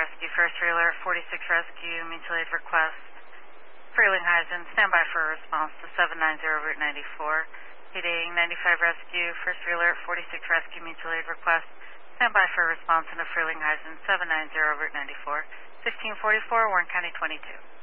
Rescue, first alert, 46 Rescue, mutual aid request. Frelinghuysen, stand by for a response to 790 Route 94. Heading 95 Rescue, first alert, 46 Rescue, mutual aid request. Stand by for a response into Frelinghuysen, 790 Route 94. 1544, Warren County 22.